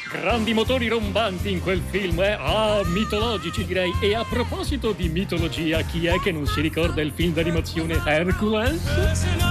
Grandi motori rombanti in quel film, eh? Ah, mitologici direi. E a proposito di mitologia, chi è che non si ricorda il film d'animazione Hercules?